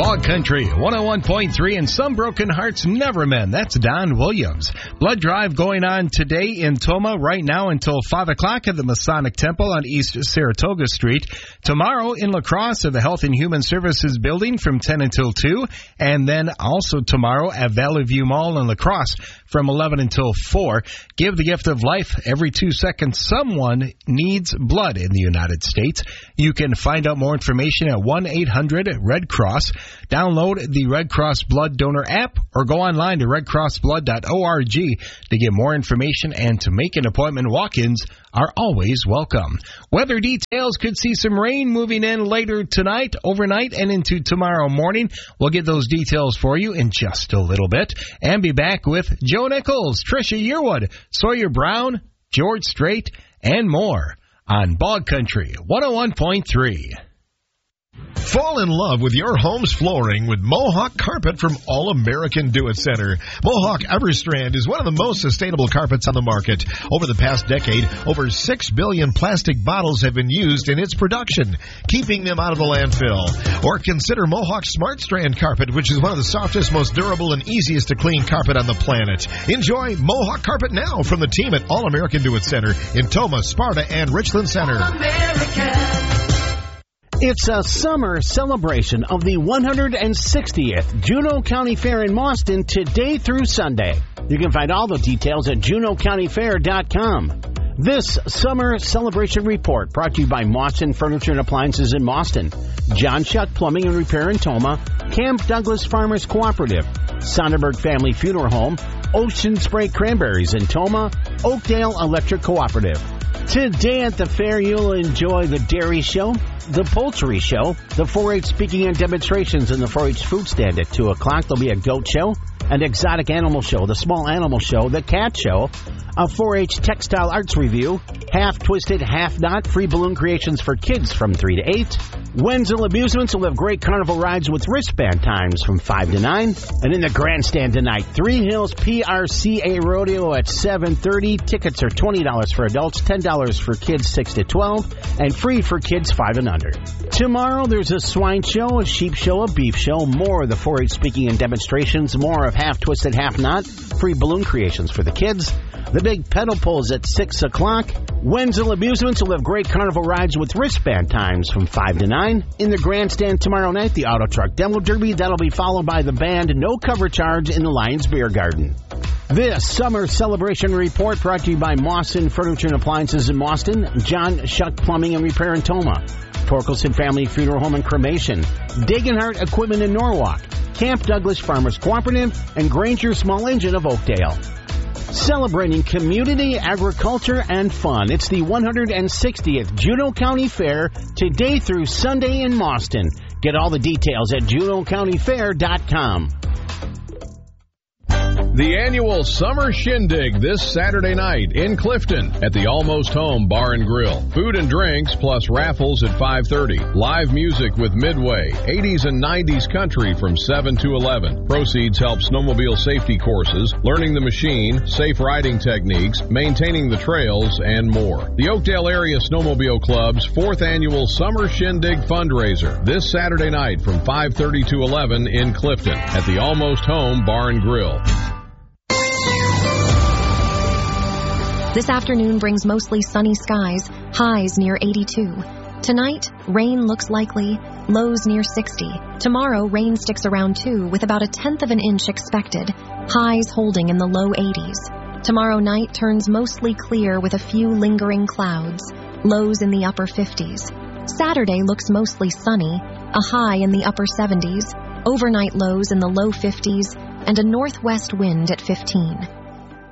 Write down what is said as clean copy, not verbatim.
Bog Country 101.3 and Some Broken Hearts Never Mend. That's Don Williams. Blood drive going on today in Tomah right now until 5 o'clock at the Masonic Temple on East Saratoga Street. Tomorrow in La Crosse at the Health and Human Services Building from 10 until 2. And then also tomorrow at Valley View Mall in La Crosse from 11 until 4. Give the gift of life. Every 2 seconds, someone needs blood in the United States. You can find out more information at 1-800-RED Cross. Download the Red Cross Blood Donor app or go online to redcrossblood.org to get more information and to make an appointment. Walk-ins are always welcome. Weather details: could see some rain moving in later tonight, overnight, and into tomorrow morning. We'll get those details for you in just a little bit. And be back with Joe Nichols, Tricia Yearwood, Sawyer Brown, George Strait, and more on Bog Country 101.3. Fall in love with your home's flooring with Mohawk Carpet from All American Do It Center. Mohawk Everstrand is one of the most sustainable carpets on the market. Over the past decade, over 6 billion plastic bottles have been used in its production, keeping them out of the landfill. Or consider Mohawk Smart Strand Carpet, which is one of the softest, most durable, and easiest to clean carpet on the planet. Enjoy Mohawk Carpet now from the team at All American Do It Center in Tomah, Sparta, and Richland Center. It's a summer celebration of the 160th Juneau County Fair in Mauston today through Sunday. You can find all the details at JuneauCountyFair.com. This summer celebration report brought to you by Mauston Furniture and Appliances in Mauston, John Shuck Plumbing and Repair in Tomah, Camp Douglas Farmers Cooperative, Sonderberg Family Funeral Home, Ocean Spray Cranberries in Tomah, Oakdale Electric Cooperative. Today at the fair, you'll enjoy the dairy show, the poultry show, the 4-H speaking and demonstrations in the 4-H food stand at 2 o'clock. There'll be a goat show, an exotic animal show, the small animal show, the cat show, a 4-H textile arts review, half twisted, half not, free balloon creations for kids from 3 to 8. Wenzel Amusements will have great carnival rides with wristband times from 5 to 9. And in the grandstand tonight, Three Hills PRCA Rodeo at 7:30. Tickets are $20 for adults, $10 for kids 6 to 12, and free for kids 5 and under. Tomorrow there's a swine show, a sheep show, a beef show, more of the 4-H speaking and demonstrations, more of half twisted, half not, free balloon creations for the kids. The big pedal pulls at 6 o'clock. Wenzel Amusements will have great carnival rides with wristband times from 5 to 9. In the grandstand tomorrow night, the Auto Truck Demo Derby. That'll be followed by the band No Cover Charge in the Lions Beer Garden. This summer celebration report brought to you by Mauston Furniture and Appliances in Mauston, John Shuck Plumbing and Repair in Tomah, Torkelson Family Funeral Home and Cremation, Dagenhart Equipment in Norwalk, Camp Douglas Farmers Cooperative, and Granger Small Engine of Oakdale. Celebrating community, agriculture, and fun. It's the 160th Juneau County Fair today through Sunday in Mauston. Get all the details at JuneauCountyFair.com. The annual Summer Shindig this Saturday night in Clifton at the Almost Home Bar and Grill. Food and drinks plus raffles at 5:30. Live music with Midway. 80s and 90s country from 7 to 11. Proceeds help snowmobile safety courses, learning the machine, safe riding techniques, maintaining the trails, and more. The Oakdale Area Snowmobile Club's 4th annual Summer Shindig fundraiser this Saturday night from 5:30 to 11 in Clifton at the Almost Home Bar and Grill. This afternoon brings mostly sunny skies, highs near 82. Tonight, rain looks likely, lows near 60. Tomorrow, rain sticks around 2 with about 1/10 of an inch expected, highs holding in the low 80s. Tomorrow night turns mostly clear with a few lingering clouds, lows in the upper 50s. Saturday looks mostly sunny, a high in the upper 70s, overnight lows in the low 50s, and a northwest wind at 15.